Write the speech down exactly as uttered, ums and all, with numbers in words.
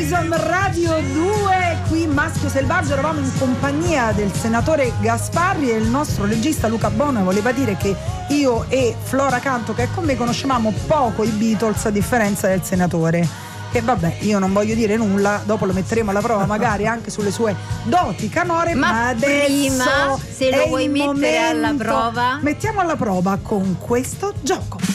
Reason Radio due, qui Maschio Selvaggio. Eravamo in compagnia del senatore Gasparri e il nostro regista Luca Bono voleva dire che io e Flora Canto, che è con me, conoscevamo poco i Beatles a differenza del senatore. Che vabbè, io non voglio dire nulla, dopo lo metteremo alla prova magari anche sulle sue doti canore, ma, ma adesso prima, se lo vuoi mettere momento, alla prova, mettiamo alla prova con questo gioco.